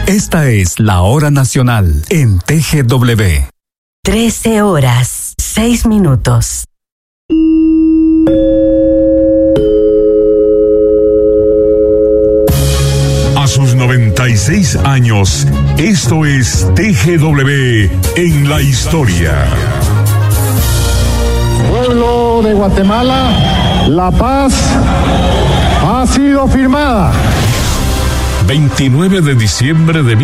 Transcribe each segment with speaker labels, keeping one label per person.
Speaker 1: Esta es la hora nacional en TGW.
Speaker 2: 13 horas, 6 minutos.
Speaker 3: A sus 96 años, esto es TGW en la historia.
Speaker 4: Pueblo de Guatemala, la paz ha sido firmada.
Speaker 5: 29 de diciembre de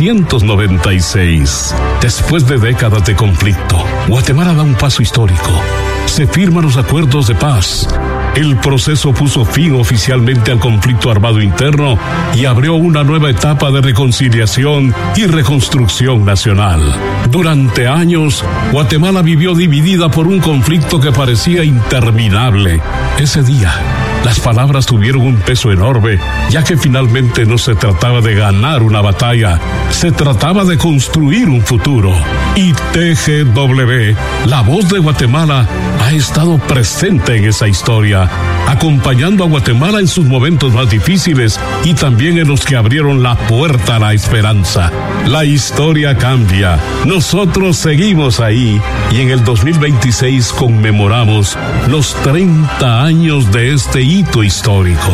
Speaker 5: 1996. Después de décadas de conflicto, Guatemala da un paso histórico. Se firman los acuerdos de paz. El proceso puso fin oficialmente al conflicto armado interno y abrió una nueva etapa de reconciliación y reconstrucción nacional. Durante años, Guatemala vivió dividida por un conflicto que parecía interminable. Ese día, las palabras tuvieron un peso enorme, ya que finalmente no se trataba de ganar una batalla, se trataba de construir un futuro. Y TGW, la voz de Guatemala, ha estado presente en esa historia, acompañando a Guatemala en sus momentos más difíciles y también en los que abrieron la puerta a la esperanza. La historia cambia, nosotros seguimos ahí y en el 2026 conmemoramos los 30 años de este hito histórico.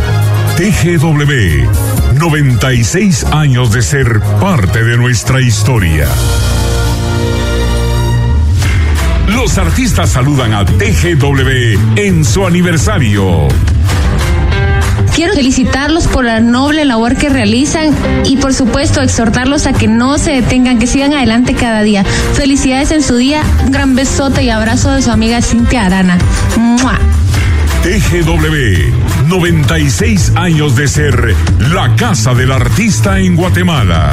Speaker 3: TGW, 96 años de ser parte de nuestra historia. Los artistas saludan a TGW en su aniversario.
Speaker 6: Quiero felicitarlos por la noble labor que realizan y por supuesto exhortarlos a que no se detengan, que sigan adelante cada día. Felicidades en su día, un gran besote y abrazo de su amiga Cintia Arana. ¡Mua!
Speaker 3: TGW, 96 años de ser la casa del artista en Guatemala.